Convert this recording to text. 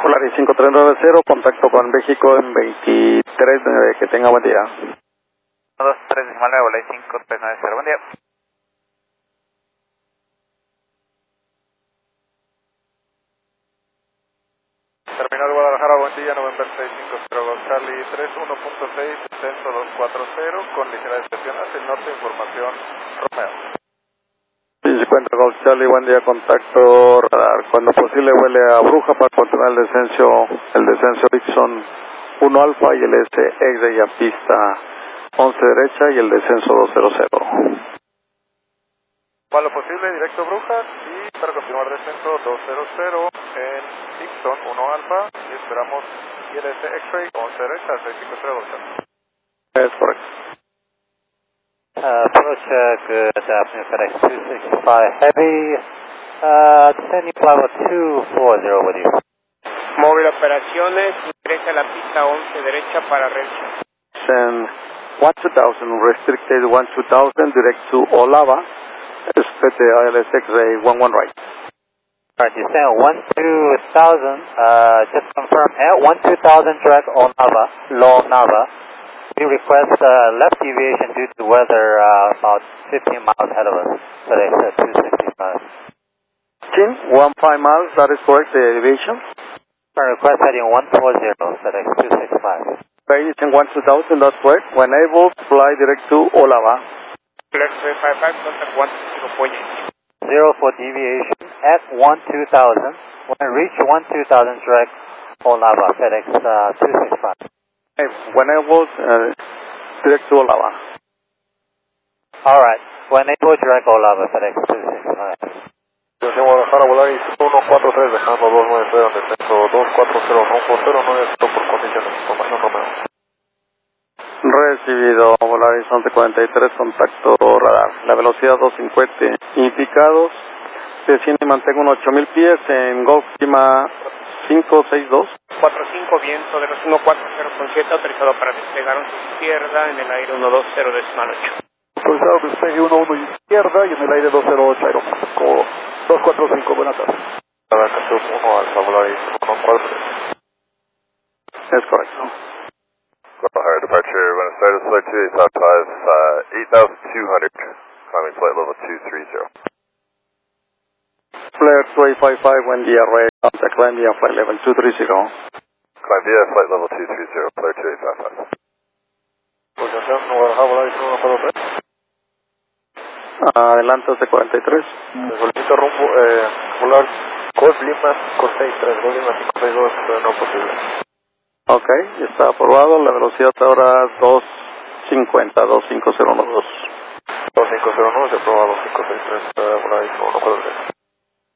Polaris 5390, contacto con México en 23, que tenga buen día. 123 decimal 9, Polaris 5390, buen día. Terminal Guadalajara, buen día, November 650 Charlie 31.6, descenso 240, con ligera desviación hacia el norte, información Romeo. 50 Golf Charlie, buen día, contacto radar. Cuando posible vuele a Bruja para continuar el descenso Dixon 1 Alfa y el SX de ya pista 11 derecha y el descenso 200. Para lo posible, directo Brujas y para continuar descenso 200 en Dixon 1 Alfa y esperamos ILS X-Ray 11 derecha 650 Golf Charlie. Es correcto. Approach, good afternoon, FedEx 265 Heavy, descending level 240 with you. Móvil operaciones, ingresa a la pista 11 derecha para Redshift. Send 12000, restricted 12000, direct to Olava, expect the ILS X-ray 11 right. Alright, descend 12000, just confirm at 12000 direct Olava, low Nava. We request left deviation due to weather about 15 miles ahead of us, FedEx 265. 15 miles, that is correct, the deviation. Request heading 140, FedEx 265. Beijing 12000, that's correct. When able, fly direct to Olava. Flex 355, contact 125 Poye. 0 for deviation at 12000. When reach 12000 direct Olava, FedEx 265. When able, direct to Olava. Alright, when able, direct Olava, FedEx 265. Dirección Guadalajara, Polaris 143, dejando 290 en descenso 240, rumbo 090 por condiciones, información Romeo. Recibido, Polaris 1143, contacto radar. La velocidad 250, indicados. Desciende y mantengo unos 8000 pies en Golf Lima 562. 45, viento de los 140 con 7, autorizado para despegar a su izquierda en el aire 120 decimal 8. Autorizado que despegue 11 izquierda y en el aire 208 aeropuerto. Como 245, buenas tardes. Abacatum 1 Alfa, Polaris 143. Es correcto. Guadalajara departure, Buenos Aires, flight 28, 8200, climbing flight level 230. Flare 355, buen día, Ray. Contact climb via flight level 230. Climb via flight level 230, flare 2855. Posición Guadalajara, Polaris 143. Adelante, C43. Solicito rumbo, Polar, Golf Lima 563, Golf Lima 562, no posible. Ok, está aprobado. La velocidad ahora 250, 25012. 2501, se aprobado 563, Polaris 143.